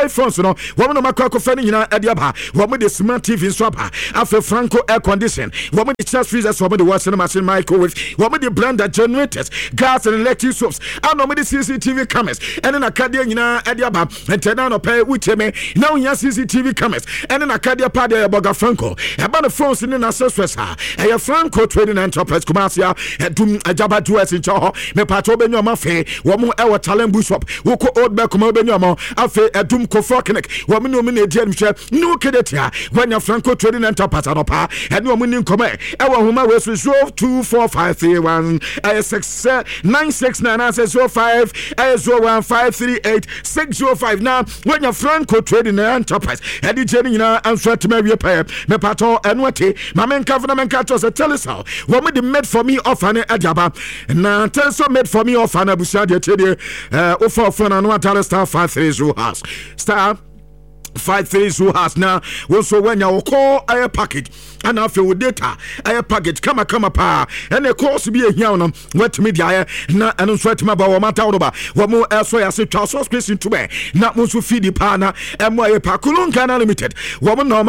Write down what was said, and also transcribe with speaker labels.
Speaker 1: iPhones no woman makwa ko fani nyina ade aba woman the smart TV so aba afa Franco air condition woman the chest freezers woman the washing machine microwave woman the blender generators gas and electric soaps and woman the CCTV cameras and na kadia nyina ade aba entena no pay wuteme na unya CCTV cameras and na kadia pa de boga Franco eba no phones ni na accessories ha e Franco Trading Enterprise Commercial edum ajaba duas in cho me pato benyo mafe woman e talent bush shop woko old back come benyo mo afe edum kofo connect woman no me na die mhwe no kedetia when Franco Trading Enterprise anopa and woman ni nkoma e wo homa we so 24531 6969905 01538 now when your Franco Trading Enterprise and the journey na answer to me pay me pato enwete ma men ka funa men ka to say tell us how woman the made for me offer na adaba na tell so made for me offer na busia de tede offer na no atare star 530 house star 530 has now also when you call a package and after with data a package come pa and the course be a here no what media na and sweat ma ba mata oba wo mo eso ya se twa so question to be na mo so feed the partner e mo e pa kulun kana limited wo mo